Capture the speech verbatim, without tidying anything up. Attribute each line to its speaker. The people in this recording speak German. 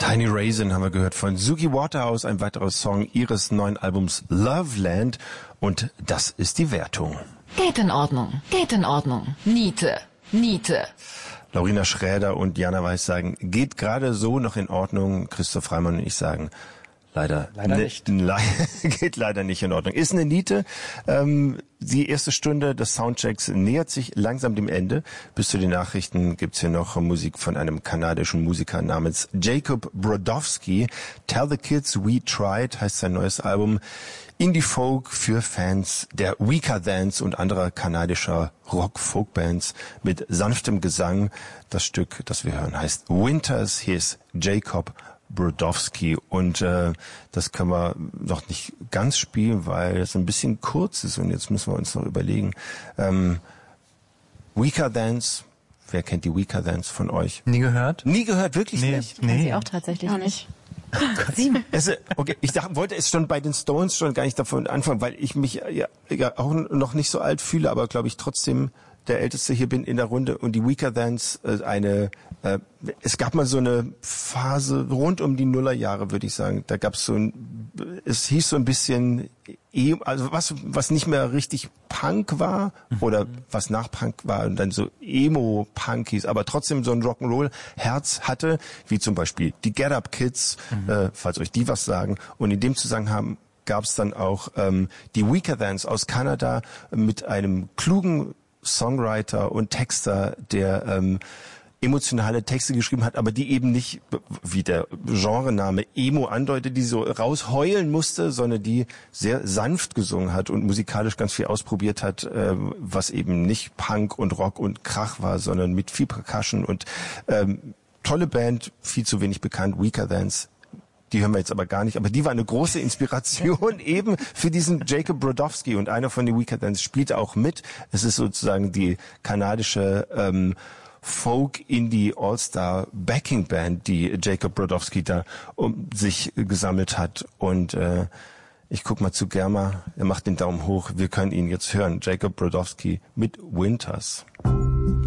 Speaker 1: Tiny Raisin haben wir gehört von Suki Waterhouse, ein weiterer Song ihres neuen Albums Loveland. Und das ist die Wertung.
Speaker 2: Geht in Ordnung, geht in Ordnung. Niete, Niete.
Speaker 1: Laurina Schräder und Jana Weiß sagen, geht gerade so noch in Ordnung. Christoph Reimann und ich sagen, leider,
Speaker 3: leider
Speaker 1: ne,
Speaker 3: nicht.
Speaker 1: Le geht leider nicht in Ordnung. Ist eine Niete. Ähm, die erste Stunde des Soundchecks nähert sich langsam dem Ende. Bis zu den Nachrichten gibt's hier noch Musik von einem kanadischen Musiker namens Jacob Brodowski. Tell the Kids We Tried heißt sein neues Album. Indie-Folk für Fans der Weaker Thans und anderer kanadischer Rock-Folk-Bands mit sanftem Gesang. Das Stück, das wir hören, heißt Winters. Hier ist Jacob Brodowski und äh, das können wir noch nicht ganz spielen, weil es ein bisschen kurz ist und jetzt müssen wir uns noch überlegen. Ähm, Weaker Thans, wer kennt die Weaker Thans von euch?
Speaker 3: Nie gehört?
Speaker 1: Nie gehört, wirklich
Speaker 3: nee,
Speaker 1: nicht?
Speaker 4: Nee,
Speaker 5: Sie auch tatsächlich auch nicht.
Speaker 1: Also, okay, ich dachte, wollte es schon bei den Stones schon gar nicht davon anfangen, weil ich mich ja, ja auch noch nicht so alt fühle, aber glaube ich trotzdem der Älteste hier bin in der Runde. Und die Weaker Thans, äh, eine, äh, es gab mal so eine Phase rund um die Nullerjahre, würde ich sagen. Da gab es so ein, es hieß so ein bisschen, e also was was nicht mehr richtig Punk war oder was nach Punk war und dann so Emo-Punk hieß, aber trotzdem so ein Rock'n'Roll-Herz hatte, wie zum Beispiel die Get Up Kids, mhm. äh, falls euch die was sagen. Und in dem Zusammenhang gab es dann auch ähm, die Weaker Thans aus Kanada mit einem klugen Songwriter und Texter, der ähm, emotionale Texte geschrieben hat, aber die eben nicht, wie der Genrename Emo andeutet, die so rausheulen musste, sondern die sehr sanft gesungen hat und musikalisch ganz viel ausprobiert hat, äh, was eben nicht Punk und Rock und Krach war, sondern mit viel Percussion und ähm, tolle Band, viel zu wenig bekannt, Weaker Thans. Die hören wir jetzt aber gar nicht, aber die war eine große Inspiration eben für diesen Jacob Brodowski und einer von den Weaker Thans spielt auch mit. Es ist sozusagen die kanadische ähm, Folk-Indie-All-Star-Backing-Band, die Jacob Brodowski da um sich gesammelt hat. Und äh, ich guck mal zu Germa, er macht den Daumen hoch. Wir können ihn jetzt hören. Jacob Brodowski mit Winters.